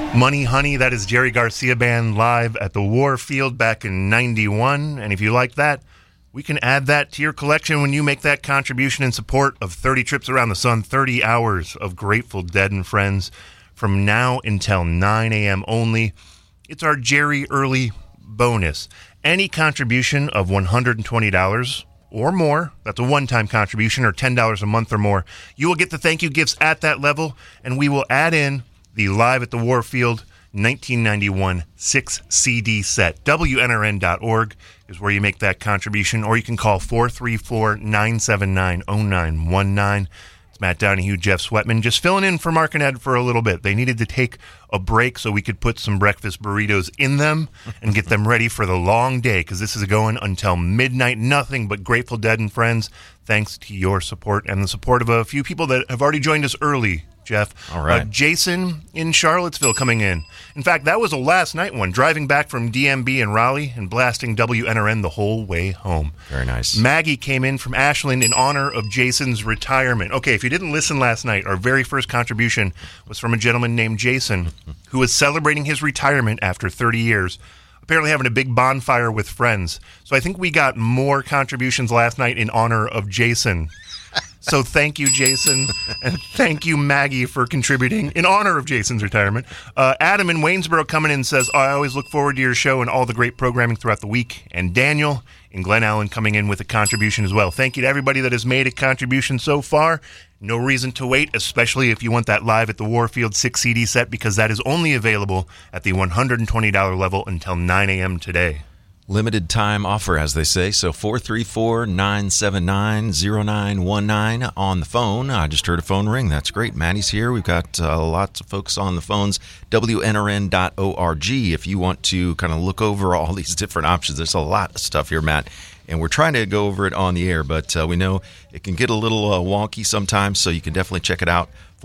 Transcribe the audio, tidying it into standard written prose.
Money Honey, that is Jerry Garcia Band live at the Warfield back in 91. And if you like that, we can add that to your collection when you make that contribution in support of 30 Trips Around the Sun, 30 hours of Grateful Dead and Friends from now until 9 a.m. only. It's our Jerry Early bonus. Any contribution of $120 or more, that's a one-time contribution, or $10 a month or more, you will get the thank you gifts at that level, and we will add in the Live at the Warfield 1991 6-CD set. WNRN.org is where you make that contribution, or you can call 434-979-0919. It's Matt Donahue, Jeff Sweatman, just filling in for Mark and Ed for a little bit. They needed to take a break so we could put some breakfast burritos in them and get them ready for the long day, because this is going until midnight. Nothing but Grateful Dead and Friends, thanks to your support and the support of a few people that have already joined us early, Jeff. All right. Jason in Charlottesville coming in. In fact, that was a last night one, driving back from DMB in Raleigh and blasting WNRN the whole way home. Very nice. Maggie came in from Ashland in honor of Jason's retirement. Okay, if you didn't listen last night, our very first contribution was from a gentleman named Jason who was celebrating his retirement after 30 years. Apparently having a big bonfire with friends. So I think we got more contributions last night in honor of Jason. So thank you, Jason, and thank you, Maggie, for contributing in honor of Jason's retirement. Adam in Waynesboro coming in says, I always look forward to your show and all the great programming throughout the week. And Daniel in Glen Allen coming in with a contribution as well. Thank you to everybody that has made a contribution so far. No reason to wait, especially if you want that Live at the Warfield 6-CD set, because that is only available at the $120 level until 9 a.m. today. Limited time offer, as they say. So 434-979-0919 on the phone. I just heard a phone ring. That's great. Maddie's here. We've got lots of folks on the phones. WNRN.org if you want to kind of look over all these different options. There's a lot of stuff here, Matt. And we're trying to go over it on the air, but we know it can get a little wonky sometimes, so you can definitely check it out.